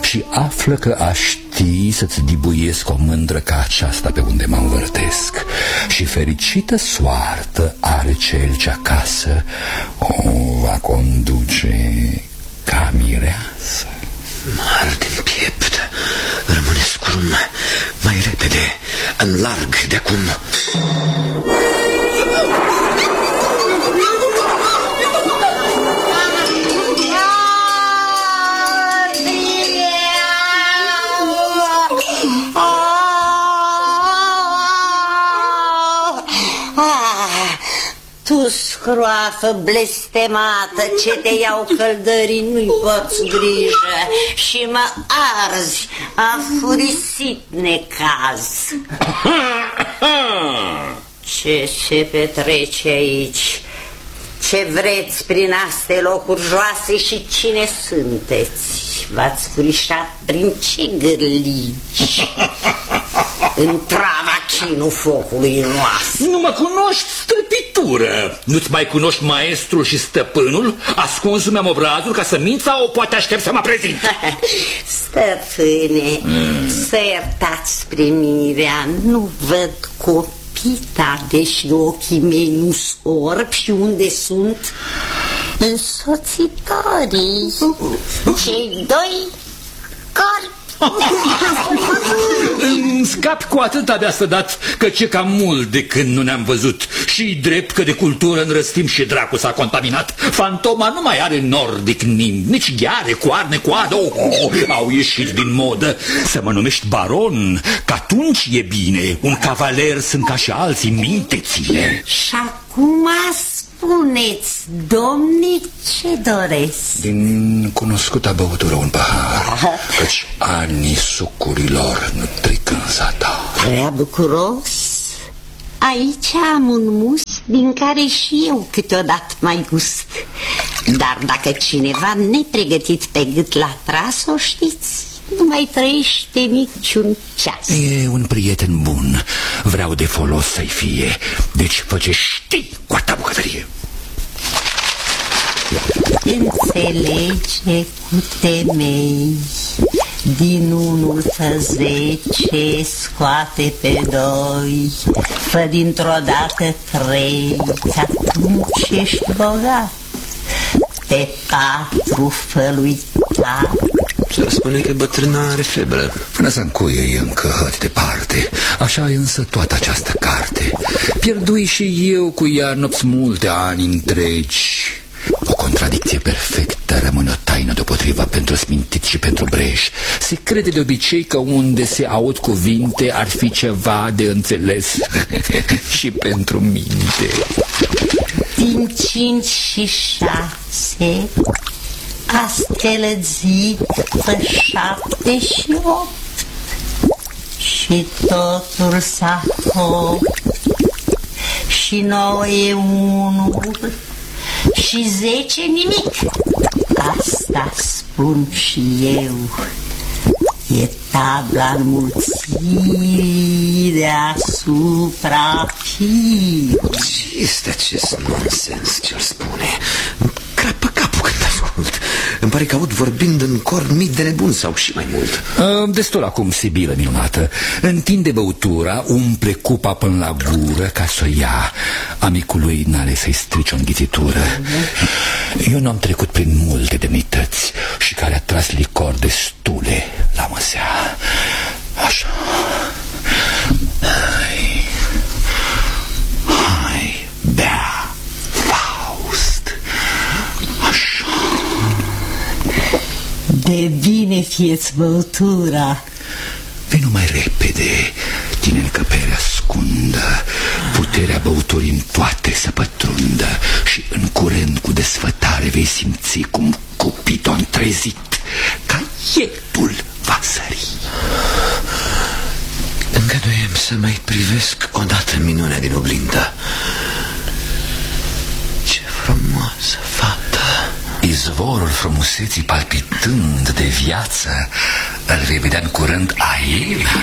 și află că aș ști să-ți dibuiesc o mândră ca aceasta pe unde mă învârtesc. Și fericită soartă are cel ce acasă o va conduce ca mireasă. Mar din piept, rămâne scrum, mai repede, în larg de acum. Tu, scroafă blestemată, ce te iau căldării, nu-i poți grijă și mă arzi, afurisit necaz. Ce se petrece aici? Ce vreți prin astea locuri joase și cine sunteți? V-ați furișat prin ce gârlici? În trava chinul focului noastră. Nu mă cunoști, străpitură? Nu-ți mai cunoști maestrul și stăpânul? Ascunsul mi-am obrazul ca să mint sau poate aștept să mă prezint? Stăpâne, să iertați primirea, nu văd copita, deși ochii mei nu-s orb. Și unde sunt însoțitorii, cei doi corpi. Îmi scap cu atât abia să dat, că ce cam mult de când nu ne-am văzut. Și drept că de cultură în răstim și dracu s-a contaminat. Fantoma nu mai are nordic nimb, nici gheare, coarne, coadă, au ieșit din modă. Să mă numești baron, că atunci e bine. Un cavaler sunt ca și alții, minte ține. Și acum spuneți, domnii, ce doresc? Din cunoscuta băutură un pahar, căci anii sucurilor nu trec în zadar. Prea bucuros. Aici am un mus din care și eu câteodată mai gust. Dar dacă cineva nepregătit pe gât l-a tras, o știți, nu mai trăiește niciun ceas. E un prieten bun, vreau de folos să-i fie. Deci fă ce știi cu a ta bucătărie. Înțelege cu temei, din 1 fă 10, scoate pe 2, fă dintr-o dată 3, atunci ești bogat. Pe 4 fă lui tată. Se spune că bătrâna are febră. Până să încuie încă hăți departe. Așa e însă toată această carte. Pierdui și eu cu ea nopți multe, ani întregi. O contradicție perfectă rămâne o taină deopotriva pentru smintit și pentru breș. Se crede de obicei că unde se aud cuvinte ar fi ceva de înțeles și pentru minte. Din 5 și 6 a stelăzit pe 7 și 8 și totul s-a făcut. Și 9 e 1 și 10 nimic. Asta spun și eu. E tabla înmulțirii deasupra pi. Ce este acest nonsens ce-l spune? Crapă capul când ascult. Îmi pare că aud vorbind în cor mii de nebuni sau și mai mult. Destul acum, sibilă minunată. Întinde băutura, umple cupa până la gură ca să o ia. Amicului n-are să-i strici o înghițitură. Eu n-am trecut prin multe demnități și care a tras licor destule la măsea. Așa. Hai, bea, Faust. Așa. De bine fie-ți băutura. Vino mai repede, tine încăpere ascundă. Puterea băuturii în toate să pătrundă. Și în curând cu desfătare vei simți cum Cupidon întrezit ca ietul va sări. Îngăduiem să mai privesc odată minunea din oglindă. Ce frumoasă fată! Izvorul frumuseții palpitând de viață îl vei vedea în curând aici.